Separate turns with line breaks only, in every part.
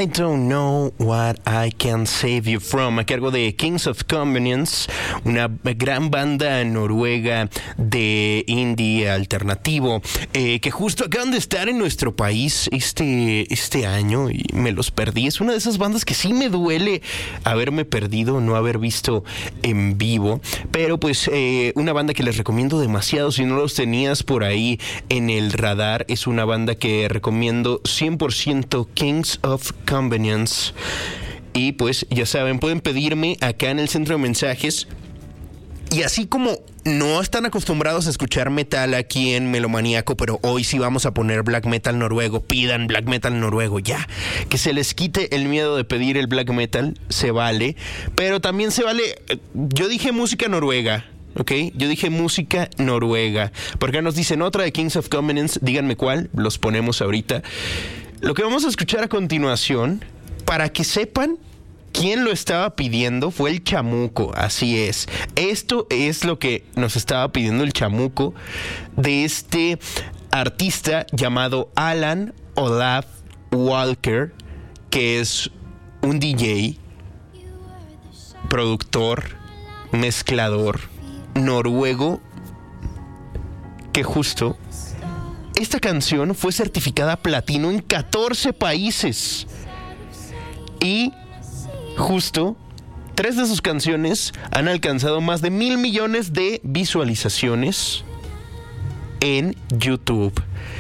I Don't Know What I Can Save You From, a cargo de Kings of Convenience, una gran banda noruega de indie alternativo que justo acaban de estar en nuestro país este año y me los perdí. Es una de esas bandas que sí me duele haberme perdido, no haber visto en vivo, pero pues una banda que les recomiendo demasiado si no los tenías por ahí en el radar. Es una banda que recomiendo 100%, Kings of Convenience. Y pues ya saben, pueden pedirme acá en el centro de mensajes. Y así como no están acostumbrados a escuchar metal aquí en Melomaniaco, pero hoy sí vamos a poner black metal noruego, pidan black metal noruego ya. Que se les quite el miedo de pedir el black metal, se vale. Pero también se vale, yo dije música noruega, ¿ok? Yo dije música noruega. Porque nos dicen otra de Kings of Convenience, díganme cuál, los ponemos ahorita. Lo que vamos a escuchar a continuación, para que sepan quién lo estaba pidiendo, fue el Chamuco. Así es. Esto es lo que nos estaba pidiendo el Chamuco de este artista llamado Alan Olaf Walker, que es un DJ, productor, mezclador noruego, que justo esta canción fue certificada platino en 14 países. Y justo 3 de sus canciones han alcanzado más de 1,000 millones de visualizaciones en YouTube.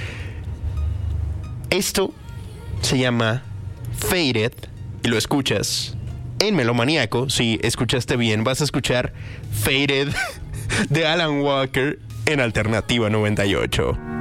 Esto se llama Faded y lo escuchas en Melomaniaco. Si escuchaste bien, vas a escuchar Faded de Alan Walker en Alternativa 98.